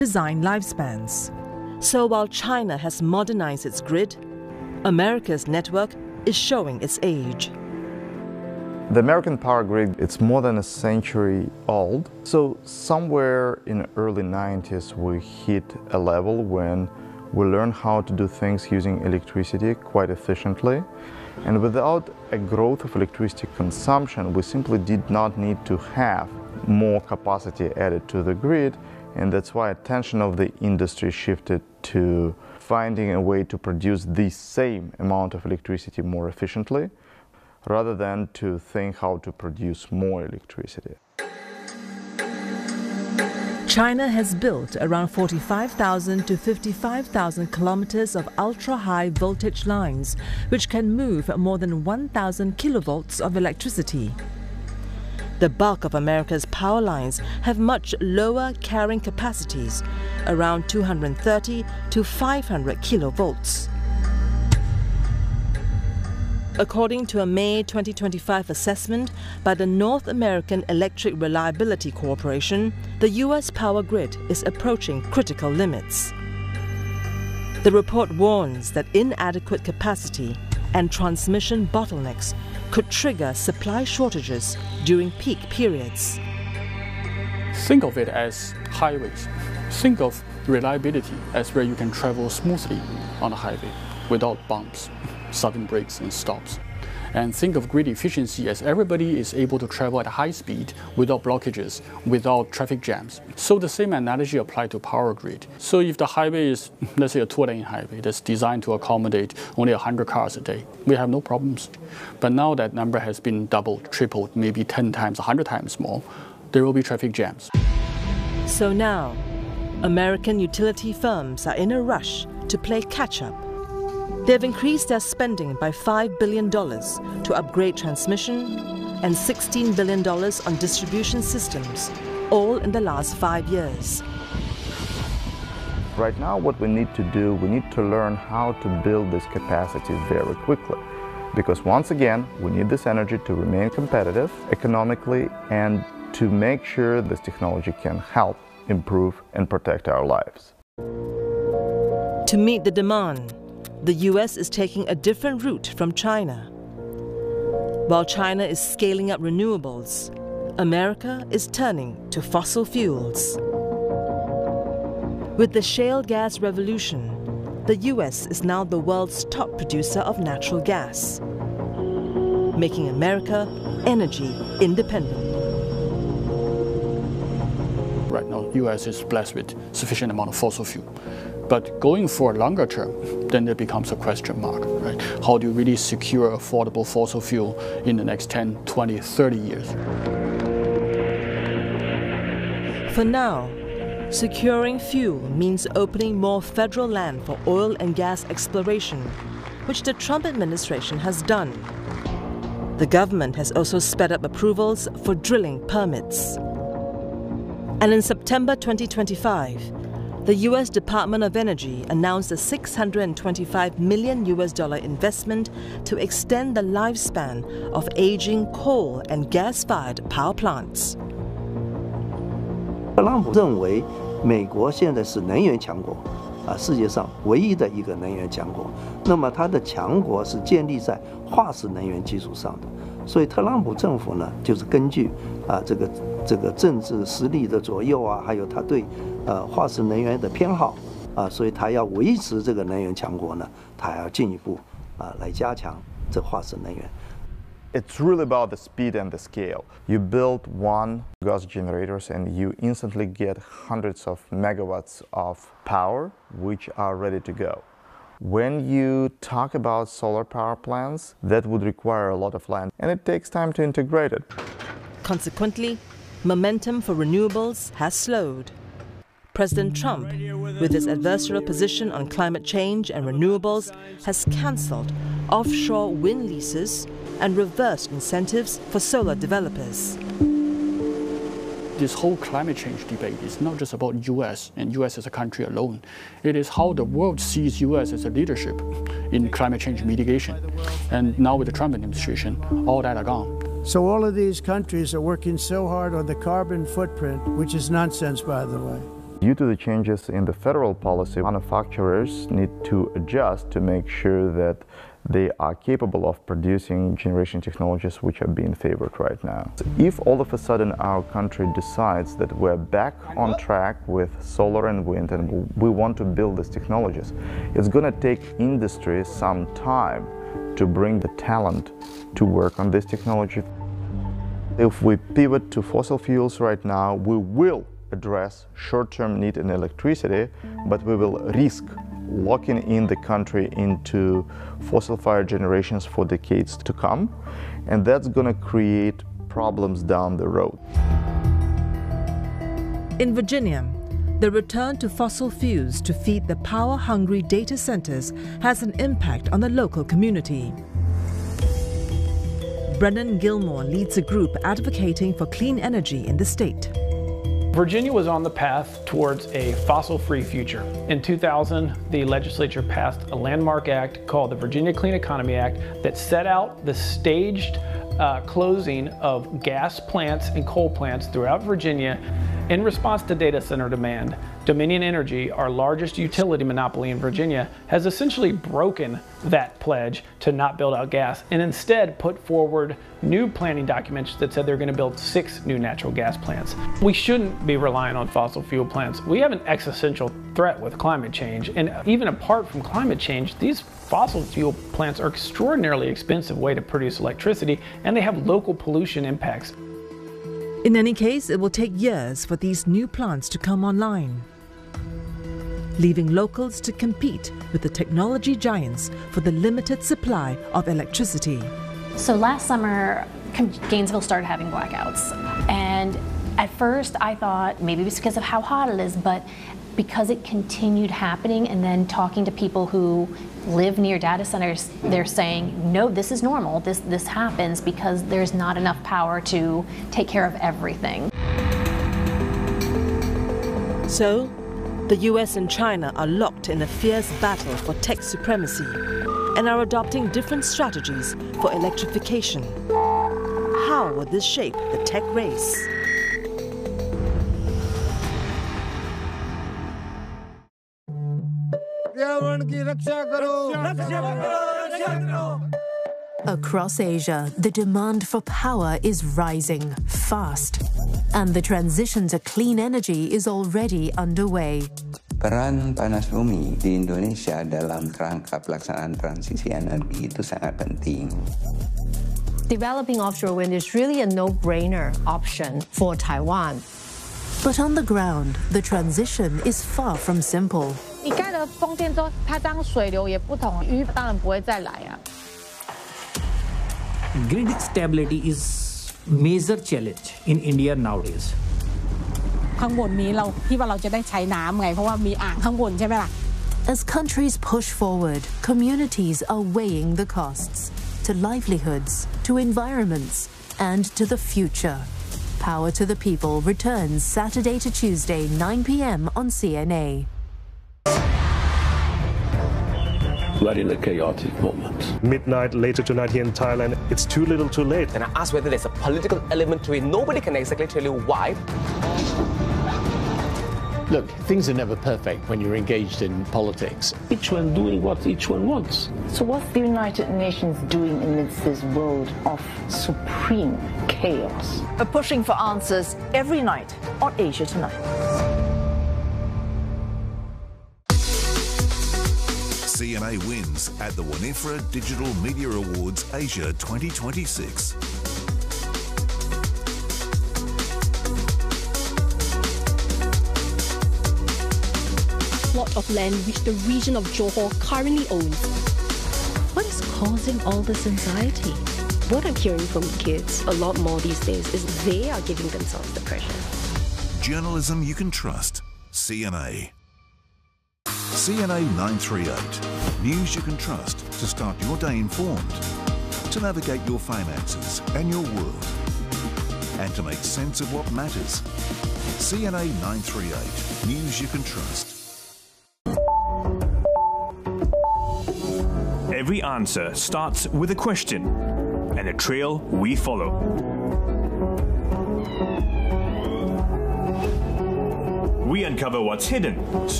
design lifespans. So while China has modernized its grid, America's network is showing its age. The American power grid, it's more than a century old. So somewhere in the early 90s, we hit a level when we learned how to do things using electricity quite efficiently. And without a growth of electricity consumption, we simply did not need to have more capacity added to the grid. And that's why attention of the industry shifted to finding a way to produce the same amount of electricity more efficiently, rather than to think how to produce more electricity. China has built around 45,000 to 55,000 kilometers of ultra-high voltage lines, which can move more than 1,000 kilovolts of electricity. The bulk of America's power lines have much lower carrying capacities, around 230 to 500 kilovolts. According to a May 2025 assessment by the North American Electric Reliability Corporation, the U.S. power grid is approaching critical limits. The report warns that inadequate capacity and transmission bottlenecks could trigger supply shortages during peak periods. Think of it as highways. Think of reliability as where you can travel smoothly on a highway without bumps, sudden breaks and stops. And think of grid efficiency as everybody is able to travel at high speed without blockages, without traffic jams. So the same analogy applies to power grid. So if the highway is, let's say, a 2-lane highway that's designed to accommodate only 100 cars a day, we have no problems. But now that number has been doubled, tripled, maybe 10 times, 100 times more, there will be traffic jams. So now, American utility firms are in a rush to play catch-up. They've increased their spending by $5 billion to upgrade transmission and $16 billion on distribution systems, all in the last 5 years. Right now, what we need to do, we need to learn how to build this capacity very quickly. Because once again, we need this energy to remain competitive economically and to make sure this technology can help improve and protect our lives. To meet the demand, the U.S. is taking a different route from China. While China is scaling up renewables, America is turning to fossil fuels. With the shale gas revolution, the U.S. is now the world's top producer of natural gas, making America energy independent. Right now, the U.S. is blessed with sufficient amount of fossil fuel. But going for a longer term, then there becomes a question mark, right? How do you really secure affordable fossil fuel in the next 10, 20, 30 years? For now, securing fuel means opening more federal land for oil and gas exploration, which the Trump administration has done. The government has also sped up approvals for drilling permits. And in September 2025, the U.S. Department of Energy announced a $625 million investment to extend the lifespan of aging coal and gas-fired power plants. 特朗普认为，美国现在是能源强国，世界上唯一的一个能源强国。那么它的强国是建立在化石能源基础上的，所以特朗普政府呢，就是根据这个政治实力的左右啊，还有他对化石能源的偏好所以他要维持这个能源强国呢，他要进一步来加强这化石能源。 It's really about the speed and the scale. You build one gas generators and you instantly get hundreds of megawatts of power which are ready to go. When you talk about solar power plants, that would require a lot of land and it takes time to integrate it. Consequently, momentum for renewables has slowed. President Trump, with his adversarial position on climate change and renewables, has cancelled offshore wind leases and reversed incentives for solar developers. This whole climate change debate is not just about US and US as a country alone. It is how the world sees US as a leadership in climate change mitigation. And now with the Trump administration, all that are gone. So all of these countries are working so hard on the carbon footprint, which is nonsense, by the way. Due to the changes in the federal policy, manufacturers need to adjust to make sure that they are capable of producing generation technologies which are being favored right now. If all of a sudden our country decides that we're back on track with solar and wind and we want to build these technologies, it's going to take industry some time to bring the talent to work on this technology. If we pivot to fossil fuels right now, we will address short-term need in electricity, but we will risk locking in the country into fossil-fired generations for decades to come, and that's going to create problems down the road. In Virginia, the return to fossil fuels to feed the power-hungry data centers has an impact on the local community. Brennan Gilmore leads a group advocating for clean energy in the state. Virginia was on the path towards a fossil-free future. In 2000, the legislature passed a landmark act called the Virginia Clean Economy Act that set out the staged closing of gas plants and coal plants throughout Virginia in response to data center demand. Dominion Energy, our largest utility monopoly in Virginia, has essentially broken that pledge to not build out gas and instead put forward new planning documents that said they're going to build 6 new natural gas plants. We shouldn't be relying on fossil fuel plants. We have an existential threat with climate change, and even apart from climate change, these fossil fuel plants are an extraordinarily expensive way to produce electricity, and they have local pollution impacts. In any case, it will take years for these new plants to come online, leaving locals to compete with the technology giants for the limited supply of electricity. So last summer, Gainesville started having blackouts. And at first I thought maybe it was because of how hot it is, but because it continued happening, and then talking to people who live near data centers, they're saying, no, this is normal. This happens because there's not enough power to take care of everything. So, the US and China are locked in a fierce battle for tech supremacy and are adopting different strategies for electrification. How will this shape the tech race? Across Asia, the demand for power is rising fast, and the transition to clean energy is already underway. Peran panas bumi di Indonesia dalam kerangka pelaksanaan transisi energi itu sangat penting. Developing offshore wind is really a no-brainer option for Taiwan. But on the ground, the transition is far from simple. 你盖了风电之后，它这样水流也不同，鱼当然不会再来啊。 Grid stability is major challenge in India nowadays. ข้างบนนี้เราที่ว่าเราจะได้ใช้น้ำไงเพราะว่ามีอ่างข้างบนใช่ไหมล่ะ As countries push forward, communities are weighing the costs to livelihoods, to environments, and to the future. Power to the People returns Saturday to Tuesday, 9 p.m. on CNA. We're in a chaotic moment. Midnight later tonight here in Thailand, it's too little too late. And I asked whether there's a political element to it. Nobody can exactly tell you why. Look, things are never perfect when you're engaged in politics. Each one doing what each one wants. So what's the United Nations doing amidst this world of supreme chaos? We're pushing for answers every night on Asia Tonight. CNA wins at the Winifred Digital Media Awards Asia 2026. Plot of land which the region of Johor currently owns. What is causing all this anxiety? What I'm hearing from kids a lot more these days is they are giving themselves the pressure. Journalism you can trust. CNA. CNA 938. News you can trust to start your day informed, to navigate your finances and your world, and to make sense of what matters. CNA 938. News you can trust. Every answer starts with a question, and a trail we follow. we uncover what's hidden